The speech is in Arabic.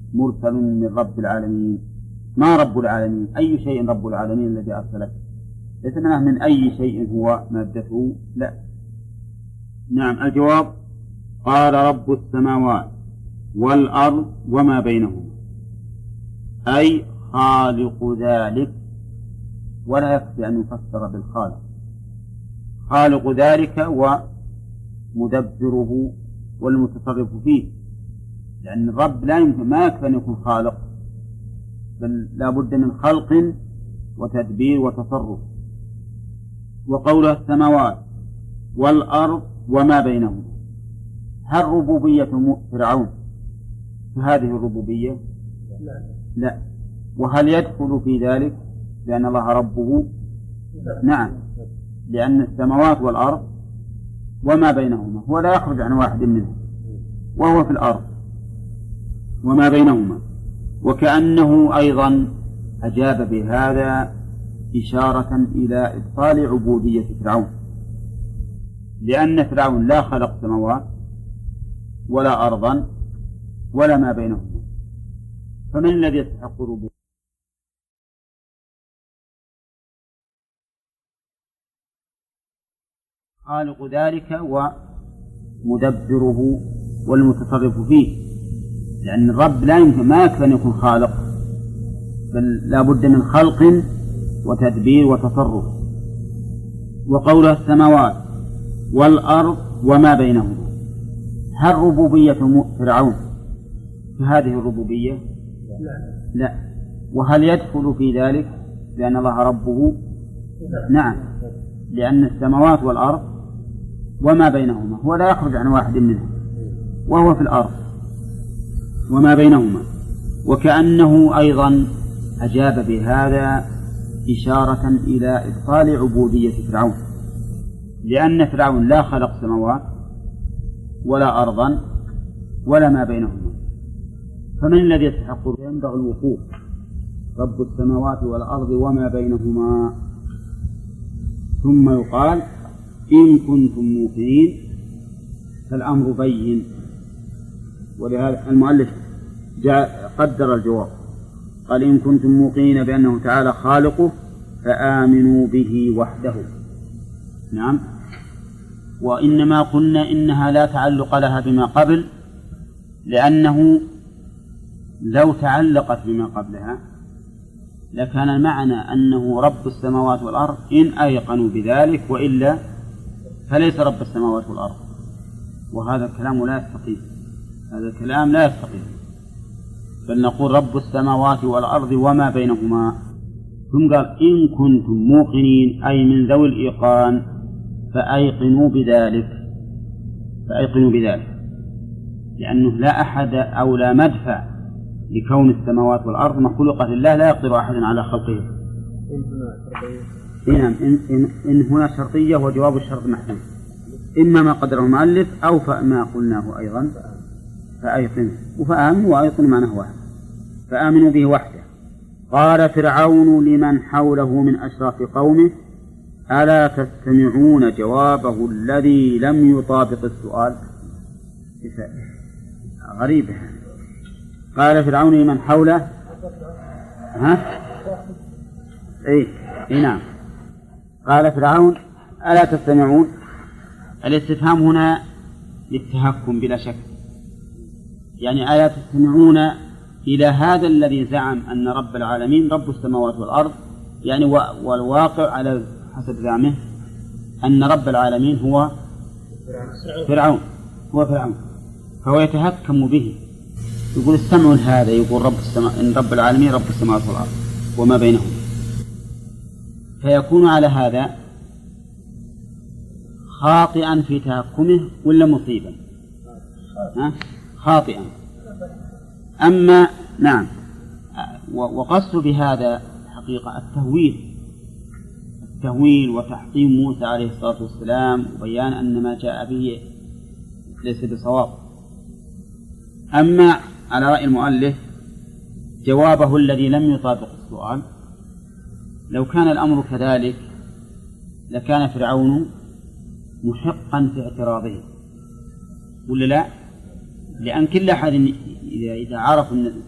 مرسل من رب العالمين. ما رب العالمين؟ أي شيء رب العالمين الذي أرسله؟ ليس من أي شيء هو مادته، لا. نعم، الجواب قال رب السماوات والأرض وما بينهما، أي خالق ذلك، ولا يكفي أن يفسر بالخالق. خالق ذلك ومدبره والمتصرف فيه، لأن الرب لا يمكن، ما يكفي أن يكون خالق، بل لا بد من خلق وتدبير وتصرف. وقوله السماوات والأرض وما بينهما، هل ربوبية فرعون فهذه الربوبية؟ لا. وهل يدخل في ذلك لأن الله ربه؟ نعم، لأن السماوات والأرض وما بينهما هو لا يخرج عن واحد منهم، وهو في الأرض وما بينهما. وكأنه أيضا أجاب بهذا إشارة إلى إبطال عبودية فرعون، لأن فرعون لا خلق سماوات ولا أرضا ولا ما بينهما، فمن الذي يستحق الربوبية؟ خالق ذلك ومدبره والمتصرف فيه، لأن الرب لا يمكن، ما يكفي أن يكون خالق، بل لا بد من خلق وتدبير وتصرف. وقوله السماوات والأرض وما بينهما، هل ربوبية فرعون فهذه الربوبية؟ لا. وهل يدخل في ذلك لأن الله ربه؟ نعم، لأن السماوات والأرض وما بينهما هو لا يخرج عن واحد منهم، وهو في الأرض وما بينهما. وكأنه أيضا أجاب بهذا إشارة إلى إبطال عبودية فرعون، لأن فرعون لا خلق سماوات ولا أرضا ولا ما بينهما، فمن الذي يستحق؟ ينبغي الوقوف رب السماوات والأرض وما بينهما، ثم يقال إن كنتم موقنين فالأمر بين. ولهذا المؤلف قدر الجواب، قال إن كنتم موقنين بأنه تعالى خالقه فآمنوا به وحده. نعم. وإنما قلنا إنها لا تعلق لها بما قبل، لأنه لو تعلقت بما قبلها لكان المعنى أنه رب السماوات والأرض إن أيقنوا بذلك، وإلا فليس رب السماوات والأرض، وهذا الكلام لا يستقيم، هذا الكلام لا يستقيم، بل نقول رب السماوات والأرض وما بينهما. ثم قال إن كنتم موقنين أي من ذوي الإيقان فأيقنوا بذلك، فأيقنوا بذلك، لأنه لا أحد أو لا مدفع لكون السماوات والأرض مخلوقة لله، لا يقدر أحد على خلقه. إن هنا شرطية وجواب الشرط محذوف، إما ما قدره المؤلف أو ما قلناه أيضا فأيقنوا، وفآمنوا وأيقنوا معناه واحد، فآمنوا به وحده. قال فرعون لمن حوله من أشراف قومه ألا تستمعون جوابه الذي لم يطابق السؤال. غريبة. قال فرعون لمن حوله نعم. قال فرعون ألا تستمعون، الاستفهام هنا للتهكم بلا شك، يعني ألا تستمعون إلى هذا الذي زعم أن رب العالمين رب السماوات والأرض، يعني والواقع على حسب زعمه أن رب العالمين هو فرعون، فهو يتهكم به، يقول استمعوا هذا، يقول إن رب العالمين رب السماوات والأرض وما بينهم، فيكون على هذا خاطئا في تهكمه ولا مصيبا؟ خاطئا. أما نعم، وقصد بهذا حقيقة التهويل وتحطيم موسى عليه الصلاة والسلام، وبيان أن ما جاء به ليس بصواب. أما على رأي المؤلف جوابه الذي لم يطابق السؤال، لو كان الأمر كذلك لكان فرعون محقا في اعتراضه، ولا لا؟ لأن كل أحد إذا عرف أن